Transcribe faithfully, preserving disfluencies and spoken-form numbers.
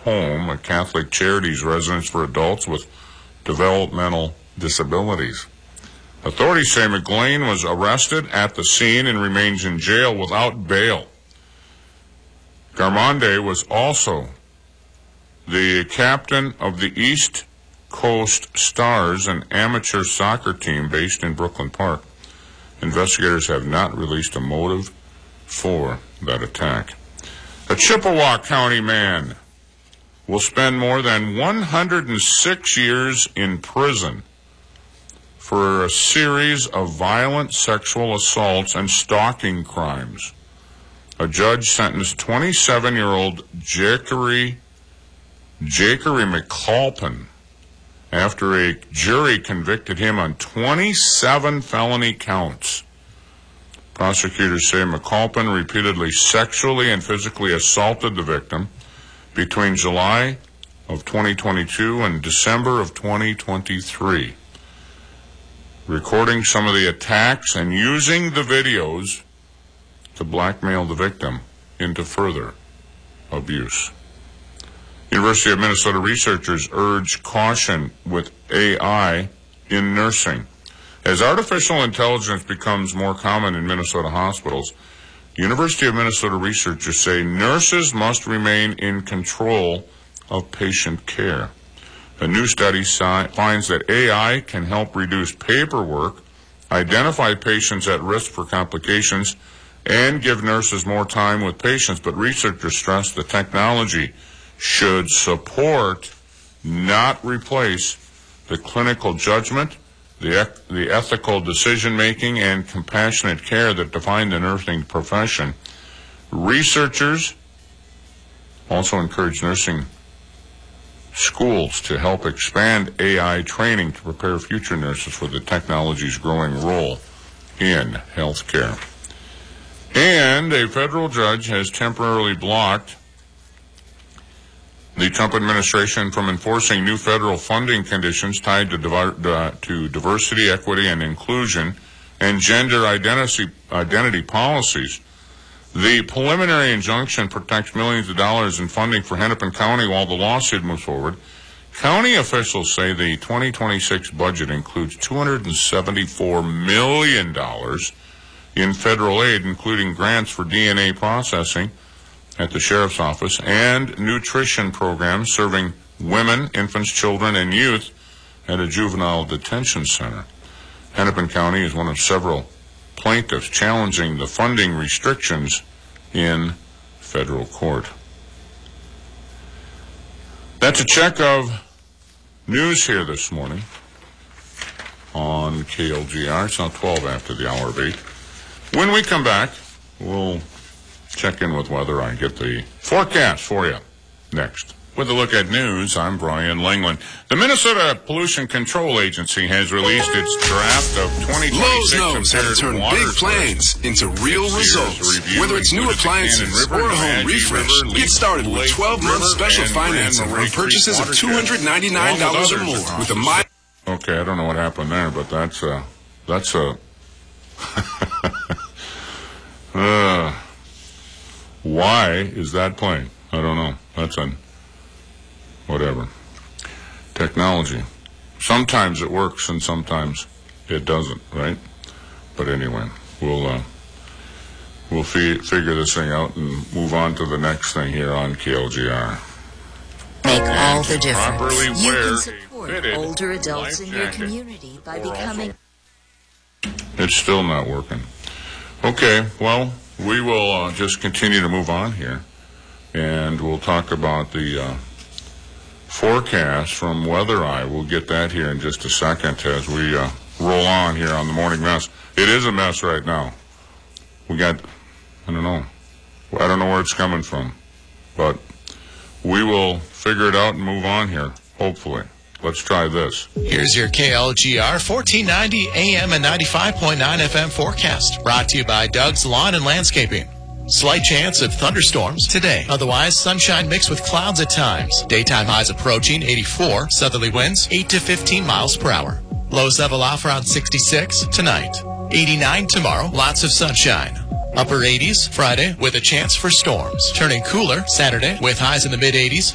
home, a Catholic Charities residence for adults with developmental disabilities. Authorities say McLean was arrested at the scene and remains in jail without bail. Garmonde was also the captain of the East Coast Stars, an amateur soccer team based in Brooklyn Park. Investigators have not released a motive for that attack. A Chippewa County man will spend more than one hundred six years in prison for a series of violent sexual assaults and stalking crimes. A judge sentenced twenty-seven-year-old Jackery, Jackery McAlpin after a jury convicted him on twenty-seven felony counts. Prosecutors say McAlpin repeatedly sexually and physically assaulted the victim between July of twenty twenty-two and December of twenty twenty-three, recording some of the attacks and using the videos to blackmail the victim into further abuse. University of Minnesota researchers urge caution with A I in nursing. As artificial intelligence becomes more common in Minnesota hospitals, University of Minnesota researchers say nurses must remain in control of patient care. A new study si- finds that A I can help reduce paperwork, identify patients at risk for complications, and give nurses more time with patients. But researchers stress the technology should support, not replace, the clinical judgment, the, ec- the ethical decision-making, and compassionate care that define the nursing profession. Researchers also encourage nursing schools to help expand A I training to prepare future nurses for the technology's growing role in healthcare. And a federal judge has temporarily blocked the Trump administration from enforcing new federal funding conditions tied to, diver- uh, to diversity, equity, and inclusion and gender identity, identity policies. The preliminary injunction protects millions of dollars in funding for Hennepin County while the lawsuit moves forward. County officials say the twenty twenty-six budget includes two hundred seventy-four million dollars in federal aid, including grants for D N A processing at the sheriff's office and nutrition programs serving women, infants, children, and youth at a juvenile detention center. Hennepin County is one of several plaintiffs challenging the funding restrictions in federal court. That's a check of news here this morning on K L G R. It's now twelve after the hour of eight. When we come back, we'll check in with weather and get the forecast for you next. With a look at news, I'm Brian Langland. The Minnesota Pollution Control Agency has released its draft of twenty twenty-six Lowe's knows how to turn big plans into real results. Whether it's new appliances or a home refresh, get started with twelve-month special financing on purchases of two hundred ninety-nine dollars or more with a My... Okay, I don't know what happened there, but that's a... That's a... uh, why is that playing? I don't know. That's a... Whatever. Technology. Sometimes it works and sometimes it doesn't, right? But anyway, we'll uh, we'll fi- figure this thing out and move on to the next thing here on K L G R. Make all the difference. Properly You wear can support older adults in your community by becoming... It's still not working. Okay, well, we will uh, just continue to move on here, and we'll talk about the... Uh, forecast from Weather Eye. We'll get that here in just a second as we uh, roll on here on the Morning Mess. It is a mess right now. We got, I don't know, I don't know where it's coming from, but we will figure it out and move on here, hopefully. Let's try this. Here's your K L G R fourteen ninety A M and ninety-five point nine F M forecast, brought to you by Doug's Lawn and Landscaping. Slight chance of thunderstorms today. Otherwise, sunshine mixed with clouds at times. Daytime highs approaching eighty-four. Southerly winds eight to fifteen miles per hour. Lows level off around sixty-six tonight. eighty-nine tomorrow. Lots of sunshine. Upper eighties Friday with a chance for storms. Turning cooler Saturday with highs in the mid eighties.